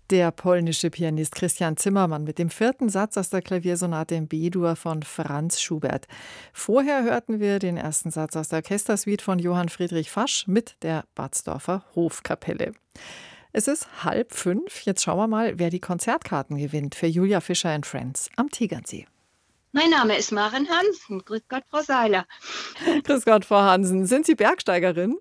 Der polnische Pianist Christian Zimmermann mit dem 4. Satz aus der Klaviersonate in B-Dur von Franz Schubert. Vorher hörten wir den 1. Satz aus der Orchestersuite von Johann Friedrich Fasch mit der Batzdorfer Hofkapelle. Es ist 4:30. Jetzt schauen wir mal, wer die Konzertkarten gewinnt für Julia Fischer and Friends am Tegernsee. Mein Name ist Maren Hansen. Grüß Gott, Frau Seiler. Grüß Gott, Frau Hansen. Sind Sie Bergsteigerin?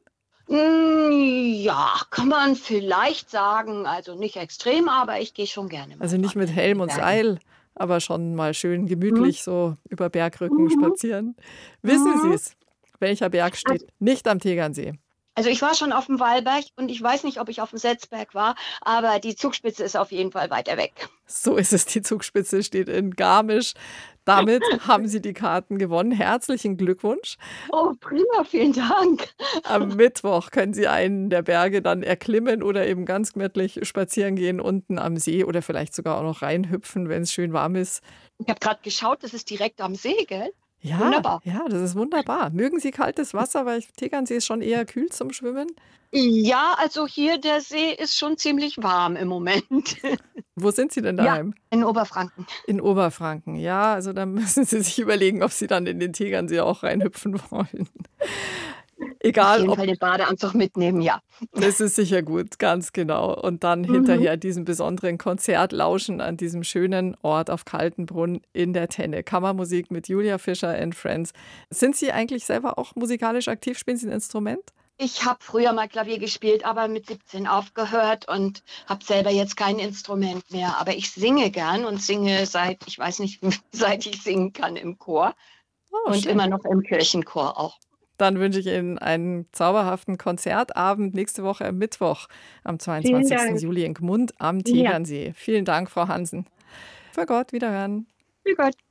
Ja, kann man vielleicht sagen. Also nicht extrem, aber ich gehe schon gerne mal. Also nicht mit Helm und Seil, aber schon mal schön gemütlich so über Bergrücken spazieren. Wissen Sie es? Welcher Berg steht nicht am Tegernsee? Also ich war schon auf dem Wallberg und ich weiß nicht, ob ich auf dem Setzberg war, aber die Zugspitze ist auf jeden Fall weiter weg. So ist es, die Zugspitze steht in Garmisch. Damit haben Sie die Karten gewonnen. Herzlichen Glückwunsch. Oh, prima, vielen Dank. Am Mittwoch können Sie einen der Berge dann erklimmen oder eben ganz gemütlich spazieren gehen unten am See oder vielleicht sogar auch noch reinhüpfen, wenn es schön warm ist. Ich habe gerade geschaut, das ist direkt am See, gell? Ja, Wunderbar. ja, das ist wunderbar. Mögen Sie kaltes Wasser, weil Tegernsee ist schon eher kühl zum Schwimmen? Ja, also hier der See ist schon ziemlich warm im Moment. Wo sind Sie denn Ja, daheim? in Oberfranken. In Oberfranken, ja, also da müssen Sie sich überlegen, ob Sie dann in den Tegernsee auch reinhüpfen wollen. Auf Egal, jeden ob Fall den Badeanzug mitnehmen, ja. das ist sicher gut, ganz genau. Und dann hinterher diesem besonderen Konzert lauschen an diesem schönen Ort auf Kaltenbrunn in der Tenne. Kammermusik mit Julia Fischer and Friends. Sind Sie eigentlich selber auch musikalisch aktiv? Spielen Sie ein Instrument? Ich habe früher mal Klavier gespielt, aber mit 17 aufgehört und habe selber jetzt kein Instrument mehr. Aber ich singe gern und singe seit, ich weiß nicht, seit ich singen kann im Chor Oh, und schön. immer noch im Kirchenchor auch. Dann wünsche ich Ihnen einen zauberhaften Konzertabend nächste Woche am Mittwoch, am Vielen 22. Dank. Juli in Gmund am Ja, Tegernsee. Vielen Dank, Frau Hansen. Für Gott, wiederhören. für Gott.